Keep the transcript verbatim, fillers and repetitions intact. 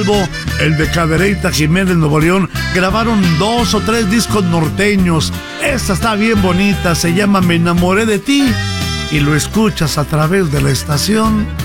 el de Cadereyta Jiménez, Nuevo León, grabaron dos o tres discos norteños. Esta está bien bonita, se llama Me enamoré de ti, y lo escuchas a través de la estación